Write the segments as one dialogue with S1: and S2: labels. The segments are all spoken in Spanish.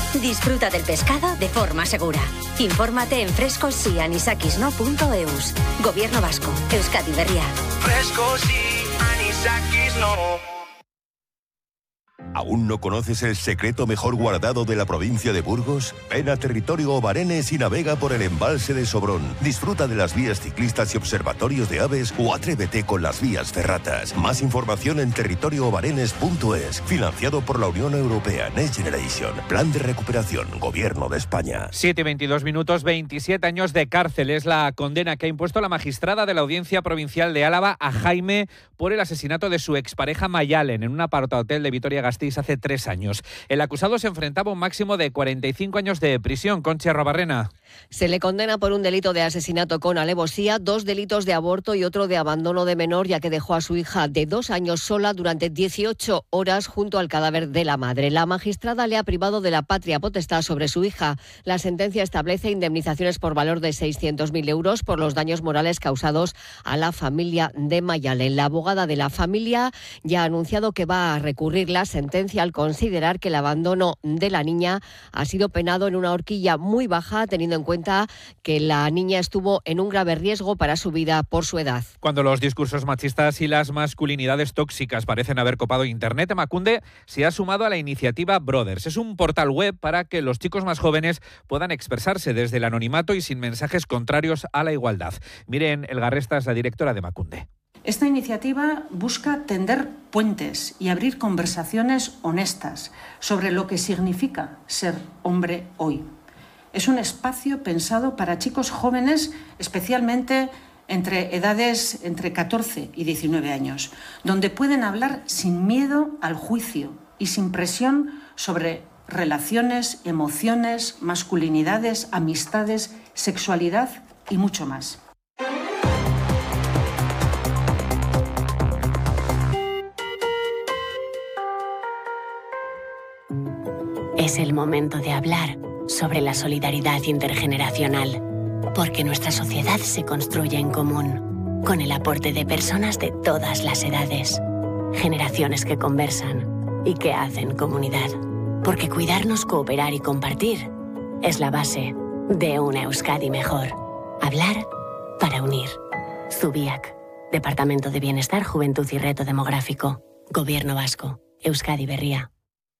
S1: Disfruta del pescado de forma segura. Infórmate en frescosyanisaquisno.eus. Gobierno vasco, Euskadi Berria.
S2: Frescos y anisakis no.
S3: ¿Aún no conoces el secreto mejor guardado de la provincia de Burgos? Ven a Territorio Obarenes y navega por el embalse de Sobrón. Disfruta de las vías ciclistas y observatorios de aves o atrévete con las vías ferratas. Más información en territorioobarenes.es. Financiado por la Unión Europea Next Generation. Plan de recuperación. Gobierno de España.
S4: 7:22 minutos, 27 años de cárcel. Es la condena que ha impuesto la magistrada de la Audiencia Provincial de Álava a Jaime por el asesinato de su expareja Mayalen en un apartahotel de Vitoria-Gasteiz hace 3 años. El acusado se enfrentaba a un máximo de 45 años de prisión. Concha Arrobarrena.
S5: Se le condena por un delito de asesinato con alevosía, 2 delitos de aborto y otro de abandono de menor, ya que dejó a su hija de 2 años sola durante 18 horas junto al cadáver de la madre. La magistrada le ha privado de la patria potestad sobre su hija. La sentencia establece indemnizaciones por valor de 600.000 euros por los daños morales causados a la familia de Mayalen. La abogada de la familia ya ha anunciado que va a recurrir la sentencia al considerar que el abandono de la niña ha sido penado en una horquilla muy baja, teniendo en cuenta que la niña estuvo en un grave riesgo para su vida por su edad.
S4: Cuando los discursos machistas y las masculinidades tóxicas parecen haber copado Internet, Emakunde se ha sumado a la iniciativa Brothers. Es un portal web para que los chicos más jóvenes puedan expresarse desde el anonimato y sin mensajes contrarios a la igualdad. Miren Elgarresta es la directora de Emakunde.
S6: Esta iniciativa busca tender puentes y abrir conversaciones honestas sobre lo que significa ser hombre hoy. Es un espacio pensado para chicos jóvenes, especialmente entre edades entre 14 y 19 años, donde pueden hablar sin miedo al juicio y sin presión sobre relaciones, emociones, masculinidades, amistades, sexualidad y mucho más.
S7: Es el momento de hablar sobre la solidaridad intergeneracional, porque nuestra sociedad se construye en común, con el aporte de personas de todas las edades, generaciones que conversan y que hacen comunidad. Porque cuidarnos, cooperar y compartir es la base de una Euskadi mejor. Hablar para unir. Zubiak, Departamento de Bienestar, Juventud y Reto Demográfico. Gobierno vasco. Euskadi Berria.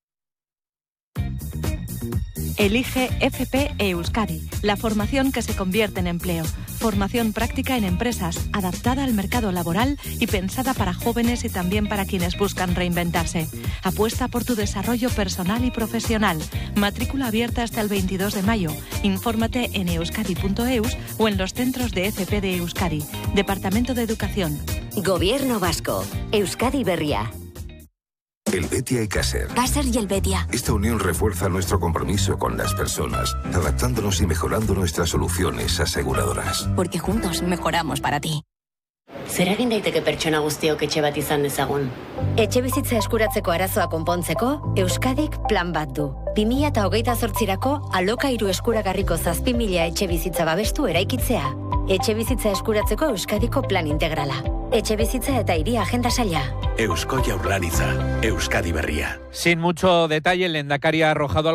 S8: Elige FP Euskadi, la formación que se convierte en empleo. Formación práctica en empresas, adaptada al mercado laboral y pensada para jóvenes y también para quienes buscan reinventarse. Apuesta por tu desarrollo personal y profesional. Matrícula abierta hasta el 22 de mayo. Infórmate en euskadi.eus o en los centros de FP de Euskadi. Departamento de Educación.
S1: Gobierno vasco, Euskadi Berria.
S9: El Betia y Caser.
S1: Caser y el Betia.
S9: Esta unión refuerza nuestro compromiso con las personas, adaptándonos y mejorando nuestras soluciones aseguradoras.
S1: Porque juntos mejoramos para ti.
S7: Zer egin daiteke pertsona guztiok etxe bat izan dezagun?
S1: Etxebizitza eskuratzeko arazoa konpontzeko, Euskadik plan bat du. 2028rako alokairu eskuragarriko 7.000 etxebizitza babestu eraikitzea. Etxebizitza eskuratzeko Euskadiko plan integrala. Etxebizitza eta hiri agenda saila.
S2: Eusko Jaurlaritza, Euskadi Berria.
S4: Sin mucho detalle, el lehendakari ha arrojado